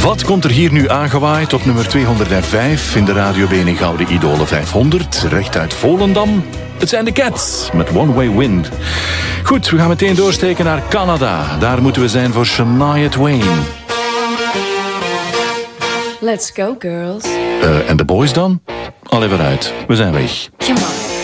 Wat komt er hier nu aangewaaid op nummer 205 in de Radio BNN Gouden Idolen 500, recht uit Volendam? Het zijn de Cats met One Way Wind. Goed, we gaan meteen doorsteken naar Canada. Daar moeten we zijn voor Shania Twain. Let's go, girls. En de boys dan? Al even uit, we zijn weg. Come on.